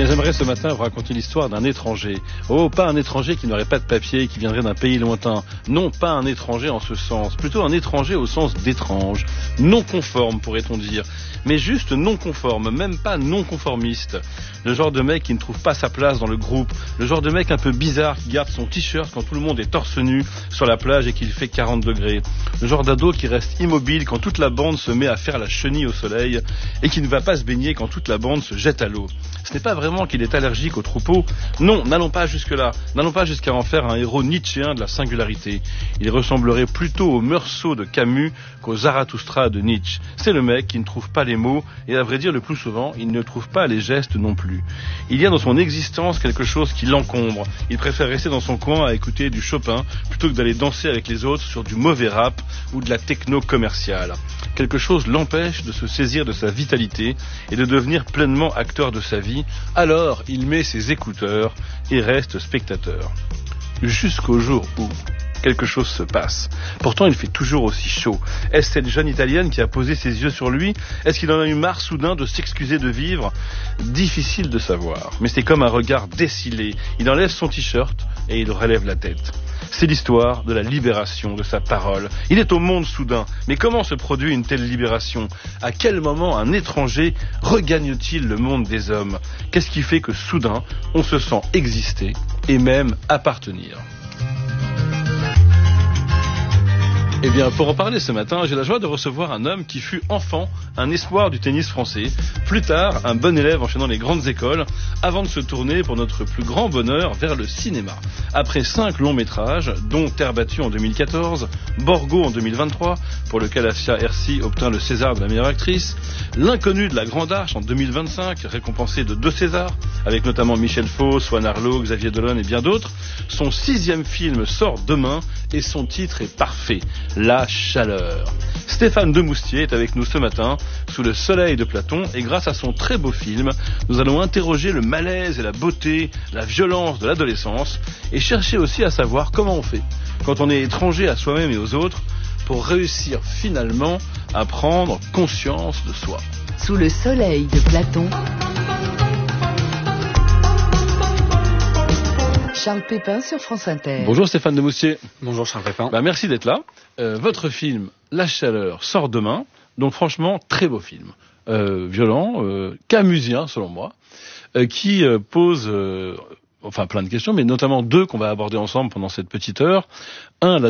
bien, j'aimerais ce matin vous raconter l'histoire d'un étranger. Oh, pas un étranger qui n'aurait pas de papier, qui viendrait d'un pays lointain. Non, pas un étranger en ce sens. Plutôt un étranger au sens d'étrange. Non conforme, pourrait-on dire. Mais juste non conforme, même pas non conformiste. Le genre de mec qui ne trouve pas sa place dans le groupe. Le genre de mec un peu bizarre qui garde son t-shirt quand tout le monde est torse nu sur la plage et qu'il fait 40 degrés. Le genre d'ado qui reste immobile quand toute la bande se met à faire la chenille au soleil et qui ne va pas se baigner quand toute la bande se jette à l'eau. Ce n'est pas vraiment qu'il est allergique au troupeau. Non, n'allons pas jusque-là. N'allons pas jusqu'à en faire un héros nietzschéen de la singularité. Il ressemblerait plutôt au Meursault de Camus qu'au Zarathustra de Nietzsche. C'est le mec qui ne trouve pas les mots et, à vrai dire, le plus souvent, il ne trouve pas les gestes non plus. Il y a dans son existence quelque chose qui l'encombre. Il préfère rester dans son coin à écouter du Chopin plutôt que d'aller danser avec les autres sur du mauvais rap ou de la techno commerciale. Quelque chose l'empêche de se saisir de sa vitalité et de devenir pleinement acteur de sa vie. Alors, il met ses écouteurs et reste spectateur. Jusqu'au jour où quelque chose se passe. Pourtant, il fait toujours aussi chaud. Est-ce cette jeune Italienne qui a posé ses yeux sur lui? Est-ce qu'il en a eu marre soudain de s'excuser de vivre? Difficile de savoir. Mais c'est comme un regard décilé. Il enlève son t-shirt et il relève la tête. C'est l'histoire de la libération de sa parole. Il est au monde soudain. Mais comment se produit une telle libération? À quel moment un étranger regagne-t-il le monde des hommes? Qu'est-ce qui fait que soudain, on se sent exister et même appartenir? Eh bien, pour en parler ce matin, j'ai la joie de recevoir un homme qui fut enfant un espoir du tennis français, plus tard un bon élève enchaînant les grandes écoles, avant de se tourner pour notre plus grand bonheur vers le cinéma. Après 5 longs métrages, dont Terre battue en 2014, Borgo en 2023, pour lequel Afia Hersi obtint le César de la meilleure actrice, L'inconnu de la Grande Arche en 2025, récompensé de 2 Césars, avec notamment Michel Faux, Swan Arlo, Xavier Dolan et bien d'autres, son 6e film sort demain et son titre est parfait. La chaleur. Stéphane Demoustier est avec nous ce matin sous le soleil de Platon et grâce à son très beau film, nous allons interroger le malaise et la beauté, la violence de l'adolescence et chercher aussi à savoir comment on fait quand on est étranger à soi-même et aux autres pour réussir finalement à prendre conscience de soi. Sous le soleil de Platon, Charles Pépin sur France Inter. Bonjour Stéphane Demoustier. Bonjour Charles Pépin. Merci d'être là. Votre film La chaleur sort demain, donc franchement très beau film, violent, camusien selon moi, qui pose plein de questions, mais notamment 2 qu'on va aborder ensemble pendant cette petite heure. 1,